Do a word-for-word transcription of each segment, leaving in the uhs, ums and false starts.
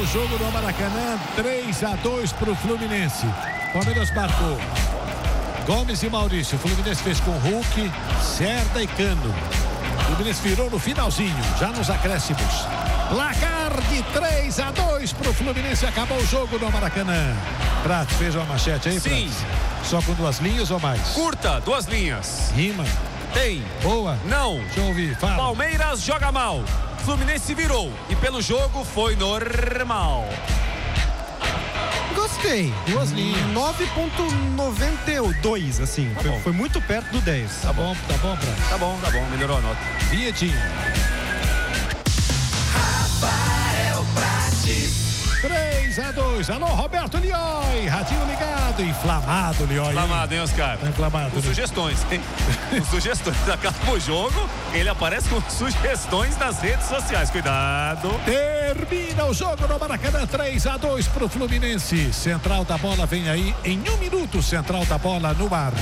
o jogo no Maracanã, três a dois pro Fluminense. Palmeiras marcou Gomes e Maurício. O Fluminense fez com Hulk, Cerda e Cano. O Fluminense virou no finalzinho, já nos acréscimos. Placar de três a dois pro Fluminense. Acabou o jogo no Maracanã. Prato, fez uma manchete aí, Sim. Prato? Só com duas linhas ou mais? Curta, duas linhas. Rima. Tem. Boa. Não. Deixa eu ouvir, fala. Palmeiras joga mal. Fluminense virou. E pelo jogo foi normal. Gostei. Duas linhas. nove ponto noventa e dois, assim. Tá foi, bom. foi muito perto do dez. Tá bom, tá bom, Prato. Tá bom, tá bom. Melhorou a nota. Vinhetinha. três a dois. Alô, Roberto Lioi. Ratinho ligado. Inflamado, Lioi. Inflamado, hein, Oscar? Tá inflamado. Com né? sugestões, hein? Com sugestões. Acaba o jogo, ele aparece com sugestões nas redes sociais. Cuidado. Termina o jogo no Maracanã, três a dois pro Fluminense. Central da bola vem aí em um minuto. Central da bola no ar.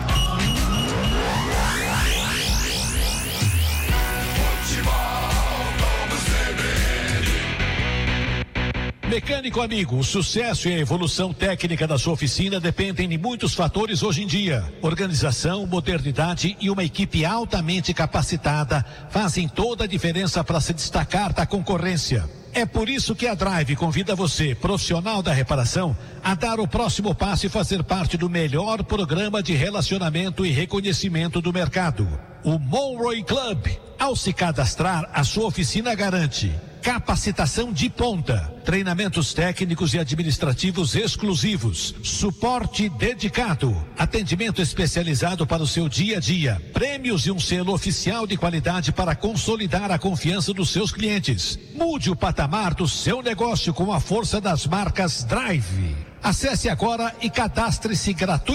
Mecânico amigo, o sucesso e a evolução técnica da sua oficina dependem de muitos fatores hoje em dia. Organização, modernidade e uma equipe altamente capacitada fazem toda a diferença para se destacar da concorrência. É por isso que a Drive convida você, profissional da reparação, a dar o próximo passo e fazer parte do melhor programa de relacionamento e reconhecimento do mercado. O Monroe Club. Ao se cadastrar, a sua oficina garante capacitação de ponta, treinamentos técnicos e administrativos exclusivos, suporte dedicado, atendimento especializado para o seu dia a dia, prêmios e um selo oficial de qualidade para consolidar a confiança dos seus clientes. Mude o patamar do seu negócio com a força das marcas Drive. Acesse agora e cadastre-se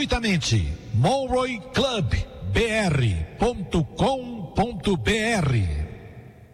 gratuitamente. Monroe Club B R ponto com ponto B R.